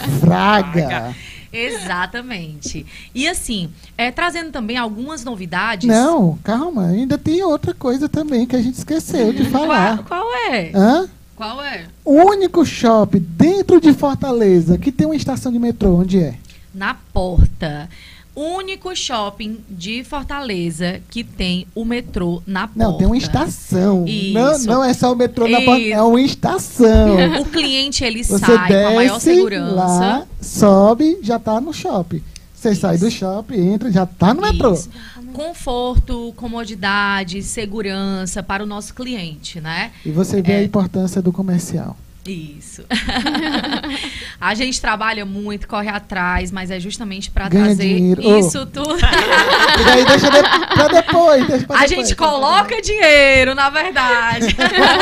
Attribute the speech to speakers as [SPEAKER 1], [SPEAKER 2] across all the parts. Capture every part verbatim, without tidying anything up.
[SPEAKER 1] Fraga.
[SPEAKER 2] Exatamente. E assim, é, trazendo também algumas novidades.
[SPEAKER 1] Não, calma, ainda tem outra coisa também que a gente esqueceu de falar.
[SPEAKER 2] Qual, qual é?
[SPEAKER 1] Hã?
[SPEAKER 2] Qual é?
[SPEAKER 1] O único shopping dentro de Fortaleza que tem uma estação de metrô, onde é?
[SPEAKER 2] Na Porta. Único shopping de Fortaleza que tem o metrô na porta.
[SPEAKER 1] Não, tem uma estação.
[SPEAKER 2] Isso.
[SPEAKER 1] Não, não é só o metrô na porta,
[SPEAKER 2] Isso.
[SPEAKER 1] é uma estação.
[SPEAKER 2] O cliente, ele
[SPEAKER 1] Você
[SPEAKER 2] sai com a maior
[SPEAKER 1] desce
[SPEAKER 2] segurança.
[SPEAKER 1] lá, sobe, já está no shopping. Você
[SPEAKER 2] Isso.
[SPEAKER 1] sai do shopping, entra, já está no metrô.
[SPEAKER 2] Isso. Conforto, comodidade, segurança para o nosso cliente, né?
[SPEAKER 1] E você vê
[SPEAKER 2] É.
[SPEAKER 1] a importância do comercial.
[SPEAKER 2] Isso. A gente trabalha muito, corre atrás, mas é justamente para
[SPEAKER 1] Ganha
[SPEAKER 2] trazer
[SPEAKER 1] dinheiro.
[SPEAKER 2] isso
[SPEAKER 1] Oh.
[SPEAKER 2] tudo.
[SPEAKER 1] E daí deixa de, pra depois. Deixa pra
[SPEAKER 2] A
[SPEAKER 1] depois.
[SPEAKER 2] gente coloca dinheiro, na verdade.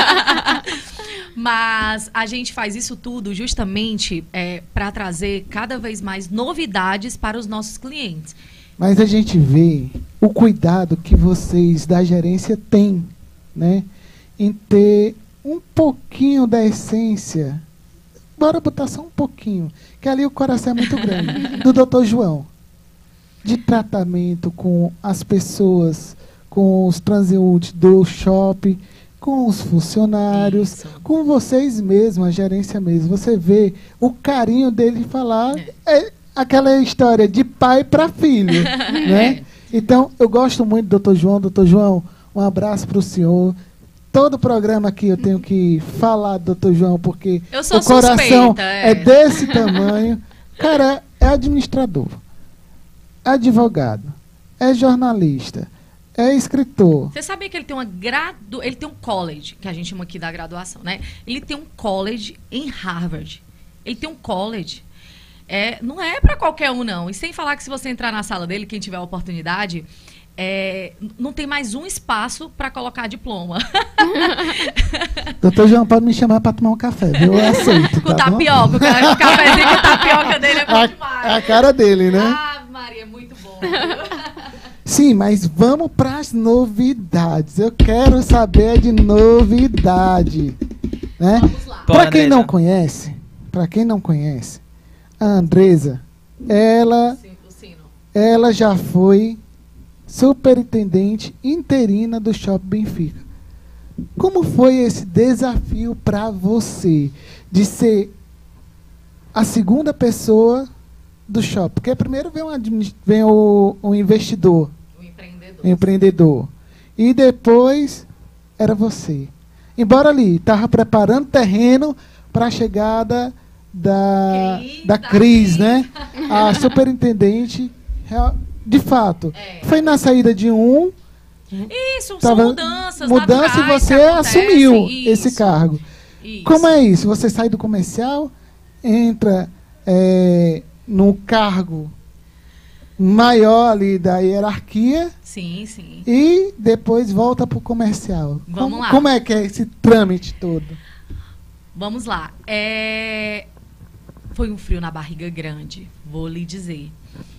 [SPEAKER 2] Mas a gente faz isso tudo justamente é, para trazer cada vez mais novidades para os nossos clientes.
[SPEAKER 1] Mas a gente vê o cuidado que vocês da gerência têm, né, em ter um pouquinho da essência, bora botar só um pouquinho, que ali o coração é muito grande, do doutor João, de tratamento com as pessoas, com os transeuntes do shopping, com os funcionários,
[SPEAKER 2] Isso.
[SPEAKER 1] com vocês mesmos, a gerência mesmo. Você vê o carinho dele falar, é aquela história de pai para filho, né? Então, eu gosto muito do doutor João. doutor João, um abraço para o senhor. Todo programa aqui eu tenho que falar do doutor João, porque
[SPEAKER 2] Eu sou
[SPEAKER 1] o coração
[SPEAKER 2] suspeita, é.
[SPEAKER 1] é desse tamanho. Cara, é administrador, é advogado, é jornalista, é escritor.
[SPEAKER 2] Você sabia que ele tem uma gradu... ele tem um college, que a gente chama aqui da graduação, né? Ele tem um college em Harvard. Ele tem um college. É, não é para qualquer um, não. E sem falar que se você entrar na sala dele, quem tiver a oportunidade, é, não tem mais um espaço para colocar diploma.
[SPEAKER 1] doutor João, pode me chamar para tomar um café, viu? Eu aceito,
[SPEAKER 2] Com
[SPEAKER 1] tá bom?
[SPEAKER 2] tapioca. O cafezinho com tapioca dele é bom
[SPEAKER 1] A,
[SPEAKER 2] demais.
[SPEAKER 1] a cara dele, né?
[SPEAKER 2] Ah, Maria, é muito bom.
[SPEAKER 1] Sim, mas vamos para as novidades. Eu quero saber de novidade, né?
[SPEAKER 2] Vamos lá.
[SPEAKER 3] Bom,
[SPEAKER 1] Para quem
[SPEAKER 3] Andresa.
[SPEAKER 1] não conhece, para quem não conhece, a Andresa, ela,
[SPEAKER 2] Sim, o sino.
[SPEAKER 1] ela já foi superintendente interina do Shopping Benfica. Como foi esse desafio para você de ser a segunda pessoa do shopping? Porque primeiro vem, um, admi- vem o, o investidor,
[SPEAKER 2] O empreendedor.
[SPEAKER 1] o empreendedor, e depois era você. Embora ali estava preparando terreno para a chegada da,
[SPEAKER 2] Cris,
[SPEAKER 1] da
[SPEAKER 2] da
[SPEAKER 1] Cris,
[SPEAKER 2] Cris.
[SPEAKER 1] né? A superintendente, real- de fato,
[SPEAKER 2] É.
[SPEAKER 1] foi na saída de um,
[SPEAKER 2] Isso,
[SPEAKER 1] tava-
[SPEAKER 2] são mudanças
[SPEAKER 1] mudança e
[SPEAKER 2] naturais
[SPEAKER 1] você
[SPEAKER 2] que acontecem.
[SPEAKER 1] assumiu
[SPEAKER 2] Isso,
[SPEAKER 1] esse cargo.
[SPEAKER 2] isso.
[SPEAKER 1] Como é isso? Você sai do comercial, entra é, num cargo maior ali da hierarquia
[SPEAKER 2] Sim, sim.
[SPEAKER 1] e depois volta para o comercial.
[SPEAKER 2] Vamos
[SPEAKER 1] como,
[SPEAKER 2] lá.
[SPEAKER 1] como é que é esse trâmite todo?
[SPEAKER 2] Vamos lá. É... Foi um frio na barriga grande, vou lhe dizer.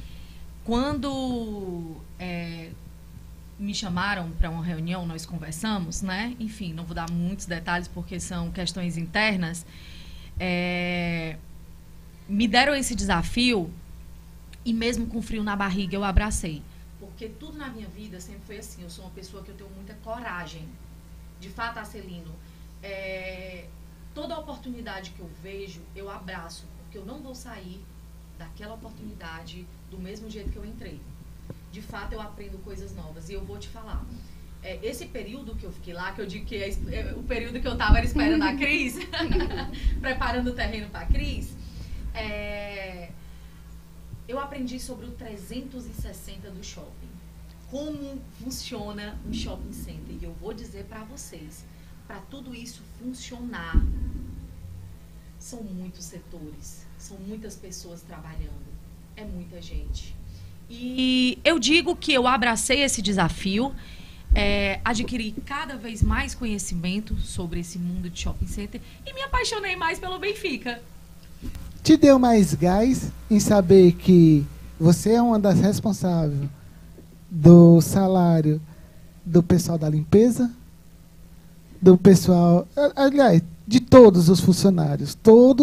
[SPEAKER 2] Quando é, me chamaram para uma reunião, nós conversamos, né? Enfim, não vou dar muitos detalhes porque são questões internas. É, me deram esse desafio e mesmo com frio na barriga eu abracei. Porque tudo na minha vida sempre foi assim. Eu sou uma pessoa que eu tenho muita coragem. De fato, Arcelino, é, toda oportunidade que eu vejo, eu abraço. Porque eu não vou sair daquela oportunidade do mesmo jeito que eu entrei. De fato, eu aprendo coisas novas. E eu vou te falar. É, esse período que eu fiquei lá, que eu digo que é, é, o período que eu estava esperando a Cris, preparando o terreno para a Cris, é, eu aprendi sobre o trezentos e sessenta do shopping. Como funciona um shopping center. E eu vou dizer para vocês, para tudo isso funcionar, são muitos setores, são muitas pessoas trabalhando, é muita gente. E eu digo que eu abracei esse desafio, é, adquiri cada vez mais conhecimento sobre esse mundo de shopping center e me apaixonei mais pelo Benfica.
[SPEAKER 1] Te deu mais gás em saber que você é uma das responsáveis do salário do pessoal da limpeza, do pessoal, aliás, de todos os funcionários, todos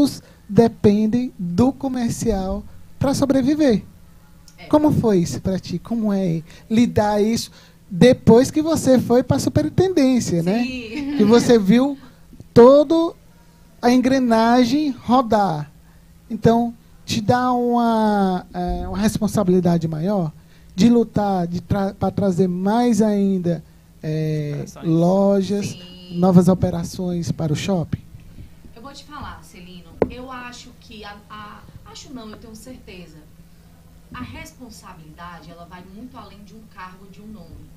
[SPEAKER 1] dependem do comercial para sobreviver. É. Como foi isso para ti? Como é lidar isso depois que você foi para a superintendência, Sim. né? Que você viu toda a engrenagem rodar. Então, te dá uma, é, uma responsabilidade maior de lutar de tra para trazer mais ainda é, lojas, Sim. novas operações para o shopping?
[SPEAKER 2] Eu vou te falar, Celino, eu acho que, a, a, acho não, eu tenho certeza, a responsabilidade, ela vai muito além de um cargo, de um nome.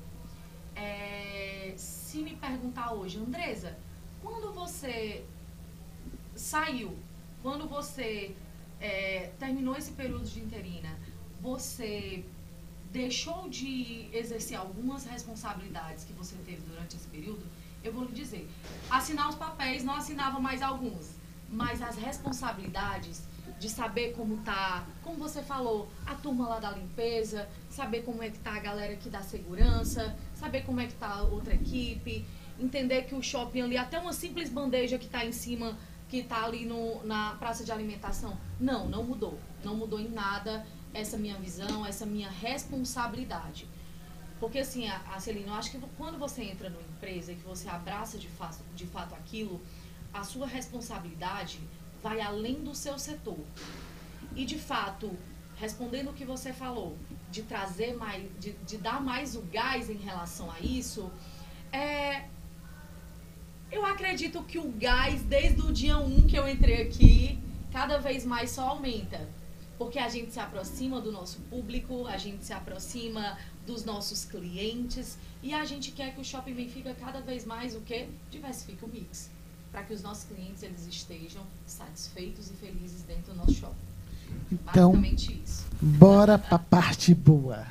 [SPEAKER 2] É, se me perguntar hoje, Andresa, quando você saiu, quando você é, terminou esse período de interina, você deixou de exercer algumas responsabilidades que você teve durante esse período? Eu vou lhe dizer, assinar os papéis, não assinava mais alguns, mas as responsabilidades de saber como tá, como você falou, a turma lá da limpeza, saber como é que tá a galera aqui da segurança, saber como é que tá a outra equipe, entender que o shopping ali, até uma simples bandeja que tá em cima, que tá ali no, na praça de alimentação, não, não mudou, não mudou em nada essa minha visão, essa minha responsabilidade. Porque assim, a, a Celina, eu acho que quando você entra numa empresa e que você abraça de fato, de fato aquilo, a sua responsabilidade vai além do seu setor. E de fato, respondendo o que você falou, de trazer mais, de, de dar mais o gás em relação a isso, é, eu acredito que o gás, desde o dia um que eu entrei aqui, cada vez mais só aumenta. Porque a gente se aproxima do nosso público, a gente se aproxima dos nossos clientes e a gente quer que o Shopping Benfica cada vez mais o quê? Diversifique o mix, para que os nossos clientes eles estejam satisfeitos e felizes dentro do nosso shopping.
[SPEAKER 1] Então,
[SPEAKER 2] basicamente isso.
[SPEAKER 1] Bora para a parte boa.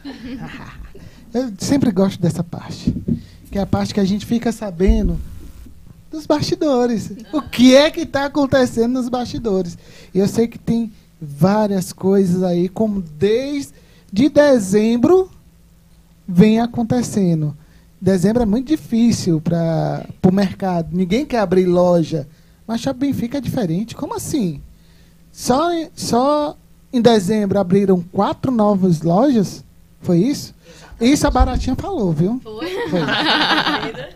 [SPEAKER 1] Eu sempre gosto dessa parte, que é a parte que a gente fica sabendo dos bastidores. O que é que está acontecendo nos bastidores? E eu sei que tem várias coisas aí, como desde de dezembro vem acontecendo. Dezembro é muito difícil para o mercado. Ninguém quer abrir loja. Mas Shopping Benfica é diferente. Como assim? Só, só em dezembro abriram quatro novas lojas? Foi isso? Exatamente. Isso a Baratinha falou, viu?
[SPEAKER 2] Foi. Foi.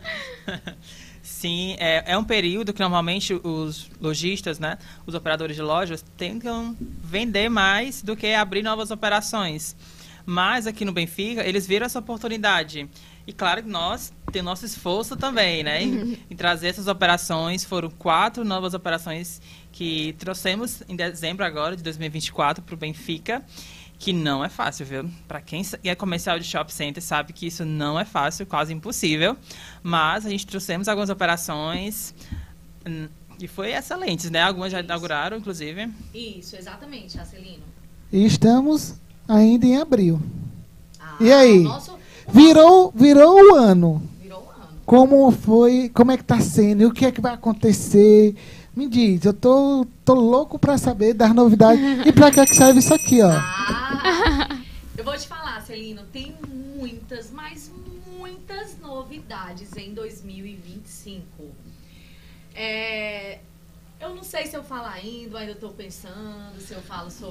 [SPEAKER 3] Sim, é, é um período que normalmente os lojistas, né, os operadores de lojas, tentam vender mais do que abrir novas operações. Mas aqui no Benfica, eles viram essa oportunidade. E claro que nós temos nosso esforço também, né, em, em trazer essas operações. Foram quatro novas operações que trouxemos em dezembro agora, de dois mil e vinte e quatro, para o Benfica. Que não é fácil, viu? Para quem é comercial de shopping center sabe que isso não é fácil, quase impossível. Mas a gente trouxemos algumas operações e foi excelentes, né? Algumas já
[SPEAKER 2] Isso.
[SPEAKER 3] inauguraram, inclusive.
[SPEAKER 2] Isso, exatamente, Arcelino.
[SPEAKER 1] E estamos ainda em abril.
[SPEAKER 2] Ah,
[SPEAKER 1] e aí?
[SPEAKER 2] O nosso, o
[SPEAKER 1] virou, virou o ano.
[SPEAKER 2] Virou o ano.
[SPEAKER 1] Como foi? Como é que está sendo? E o que é que vai acontecer? Me diz, eu tô, tô louco para saber das novidades. E para que é que serve isso aqui, ó?
[SPEAKER 2] Ah, eu vou te falar, Celino, tem muitas, mas muitas novidades em dois mil e vinte e cinco. É, eu não sei se eu falo ainda, ainda estou pensando, se eu falo sobre